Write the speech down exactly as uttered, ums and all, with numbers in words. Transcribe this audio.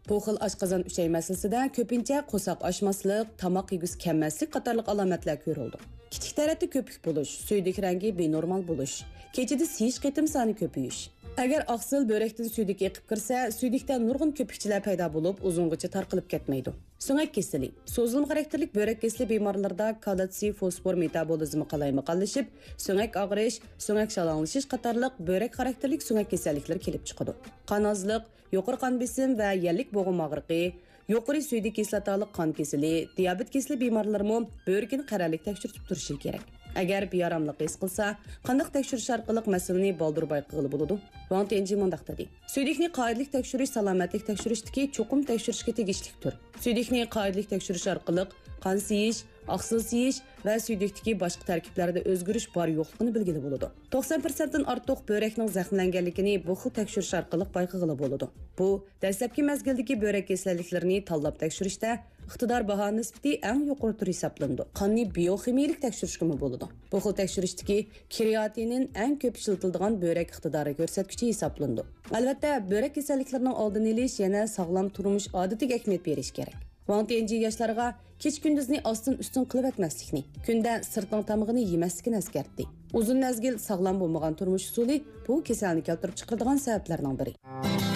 Bu xil oshqozon uchay masalasida ko'pincha qo'saq oshmaslik, tomoq yegus kammaslik qatorliq alomatlar ko'rildi. Kichik taratda ko'pik bo'lish, suydik rangi benormal bo'lish, kechada siyish qitim soni ko'payish. Agar oqsil börekdan suydik eqib kirsa, suydikdan nurg'un ko'pikchilar paydo bo'lib, uzungacha tarqalib ketmaydi. So'ngak kasali. So'zilma xarakterlik börek kasali bemorlarda kalsiy, fosfor metabolizmi qalaymaqonlashib, so'ngak og'rish, so'ngak shalanglashish qatorliq börek xarakterlik so'ngak kasalliklar kelib chiqadi. Qon ozliq, yuqori qon besim va yallik bo'g'im og'riqi, yuqori suydik kislotalik qon kasali, diabet kasali bemorlarmi börkini qaralik tekshirib turishi kerak. Agar beyaramlik his qilsa, qanday tekshirish orqali masalani boldir bayqag'ili bo'ladi? Wang Tianji mundaq dedi. Suydikni qoidalik tekshirish salomatlik tekshirishdagi cho'qim tekshirishga tegishlidir. Suydikni qoidalik tekshirish orqali qon siyish, oqsil siyish va suydikdagi boshqa tarkiblarda o'zgarish bor yo'qligini bilgili bo'ladi. to'qson foiz dan ortiq börekning zaxmlanganligini bu xil tekshirish orqali bayqag'ili bo'ladi. Bu dastlabki mazgildagi börek kasalliklarini tanlab tekshirishda iqtidor baho nisbati eng yuqori tur hisoblandi. Qonni bioximiyalik tekshirishga bo'ladi. Bu xil tekshirishdagi kreatinin eng ko'p ishlatiladigan börek iqtidori ko'rsatkichi hisoblandi. Albatta, börek kasalliklarining oldini olish yana sog'lom turmush odatiga ahamiyat berish kerak. Wang Tianji yoshlarga kech kunduzni ostin ustin qilib etmaslikni, kunda sirtning tamog'ini yemaslikni eskartdi. Uzun mezgil sog'lom bo'lmagan turmush usuli bu kasallikni keltirib chiqaradigan sabablarning biri.